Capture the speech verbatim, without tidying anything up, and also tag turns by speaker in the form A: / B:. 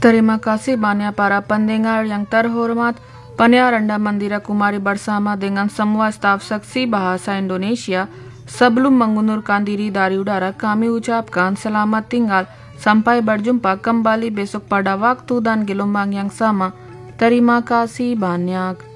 A: Terima kasih banyak para pendengar yang terhormat. Penyiar Mandira Kumari bersama dengan semua staf Saksi Bahasa Indonesia. Sebelum mengundurkan diri dari udara, kami ucapkan selamat tinggal. Sampai berjumpa kembali besok pada waktu dan gelombang yang sama. Terima kasih banyak.